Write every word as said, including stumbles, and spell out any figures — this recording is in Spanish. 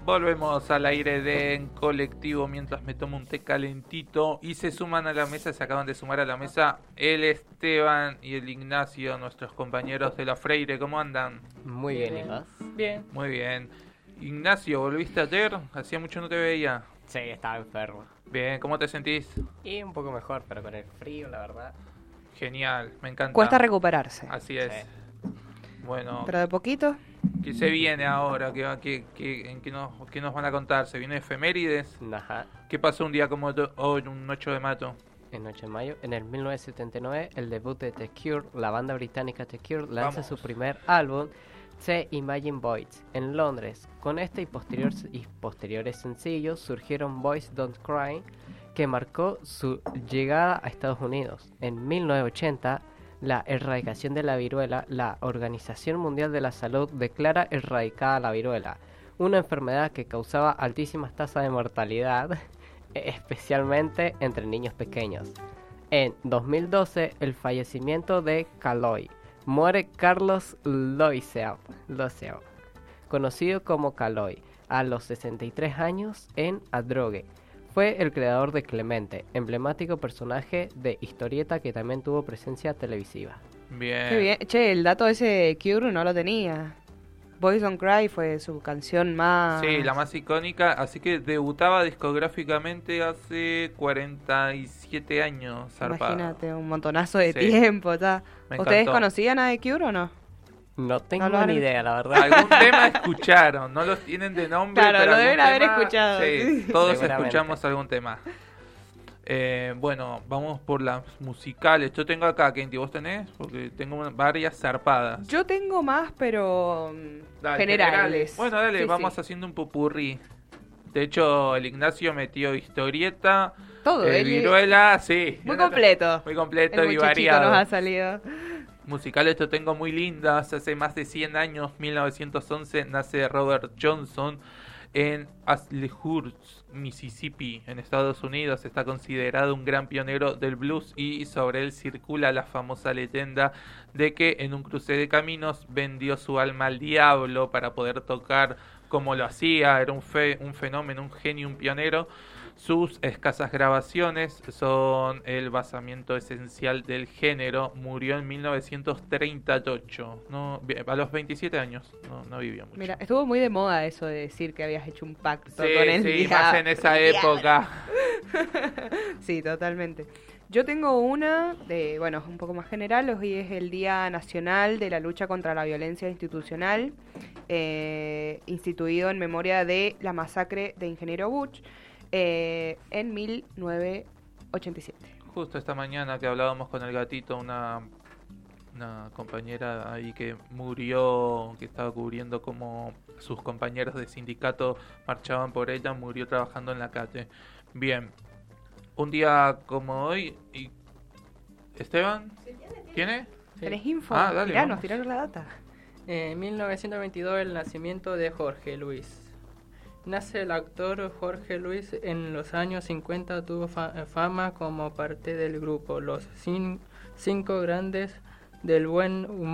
Volvemos al aire de En Colectivo mientras me tomo un té calentito y se suman a la mesa, se acaban de sumar a la mesa el Esteban y el Ignacio, nuestros compañeros de la Freire. ¿Cómo andan? Muy bien, ¿y vos? Bien. Muy bien. Ignacio, ¿volviste ayer? Hacía mucho no te veía. Sí, estaba enfermo. Bien, ¿cómo te sentís? Y un poco mejor, pero con el frío, la verdad. Genial, me encanta. Cuesta recuperarse. Así es. Sí. Bueno, Pero de poquito. ¿qué se viene ahora? ¿Qué, va- qué, qué, en qué, nos, ¿Qué nos van a contar? ¿Se viene efemérides? Ajá. ¿Qué pasó un día como to- hoy, un ocho de mayo? En ocho de mayo, en el mil novecientos setenta y nueve, el debut de The Cure, la banda británica The Cure, lanza Vamos. su primer álbum, The Imagine Boys, en Londres. Con este y, posterior, y posteriores sencillos surgieron Boys Don't Cry, que marcó su llegada a Estados Unidos. En mil novecientos ochenta, la erradicación de la viruela, la Organización Mundial de la Salud declara erradicada la viruela, una enfermedad que causaba altísimas tasas de mortalidad, especialmente entre niños pequeños. En dos mil doce, el fallecimiento de Caloi. Muere Carlos Loiseo, Loiseo, conocido como Caloi, a los sesenta y tres años en Adrogué. Fue el creador de Clemente, emblemático personaje de historieta que también tuvo presencia televisiva. Bien. Qué bien. Che, el dato ese de Cure no lo tenía. Boys Don't Cry fue su canción más... Sí, la más icónica, así que debutaba discográficamente hace cuarenta y siete años, zarpado. Imagínate, un montonazo de Sí. tiempo. Ta. Me ¿Ustedes encantó. conocían a The Cure o no? No tengo No lo han- ni idea, la verdad. Algún tema escucharon, no los tienen de nombre, Claro, pero lo algún deben haber tema- escuchado. Sí, todos Seguramente. escuchamos algún tema. Eh, bueno, vamos por las musicales. Yo tengo acá, Kenty, ¿vos tenés? Porque tengo una- varias zarpadas. Yo tengo más, pero mm, Dale, generales. Bueno, dale, Sí, vamos sí. haciendo un popurrí. De hecho, el Ignacio metió historieta, Todo, eh, él- viruela, sí. Muy completo. Muy completo El y muchachito variado. nos ha salido. Musicales yo tengo muy lindas. Hace más de cien años, mil novecientos once, nace Robert Johnson en Ashleyhurst, Mississippi, en Estados Unidos. Está considerado un gran pionero del blues y sobre él circula la famosa leyenda de que en un cruce de caminos vendió su alma al diablo para poder tocar como lo hacía. Era un, fe, un fenómeno, un genio, un pionero. Sus escasas grabaciones son el basamiento esencial del género. Murió en mil novecientos treinta y ocho, no, a los veintisiete años, no, no vivía mucho. Mira, estuvo muy de moda eso de decir que habías hecho un pacto Sí, con el sí, diablo. más en esa época. Sí, totalmente. Yo tengo una de, bueno, un poco más general. Hoy es el Día Nacional de la Lucha contra la Violencia Institucional, eh, instituido en memoria de la masacre de Ingeniero Buch eh, en mil novecientos ochenta y siete. Justo esta mañana que hablábamos con el gatito, una, una compañera ahí que murió, que estaba cubriendo como sus compañeros de sindicato marchaban por ella, murió trabajando en la CATE. Bien, un día como hoy, y ¿Esteban? ¿Tiene? ¿Tenés info? Ah, dale, Tiranos, vamos. tiranos la data. En mil novecientos veintidós, el nacimiento de Jorge Luis. Nace el actor Jorge Luis. En los años cincuenta tuvo fa- fama como parte del grupo Los Cin- Cinco Grandes del Buen Humor.